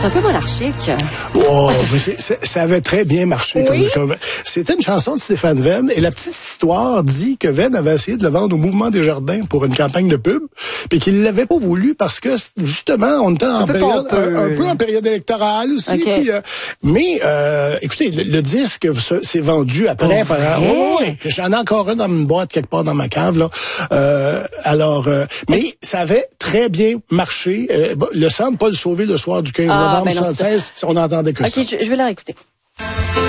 C'est un peu monarchique. Oh, ça avait très bien marché. Oui. C'était une chanson de Stéphane Venn, et la petite histoire dit que Venn avait essayé de le vendre au Mouvement des Jardins pour une campagne de pub, puis qu'il l'avait pas voulu parce que, justement, on était en période, un peu en période électorale aussi. Okay. Puis, mais, écoutez, le disque s'est vendu après. Oui, j'en ai encore un dans une boîte quelque part dans ma cave, là. Mais ça avait très bien marché. Le Centre Paul Sauvé, le soir du 15 novembre 1976, on n'entendait que ça. OK, je vais la réécouter.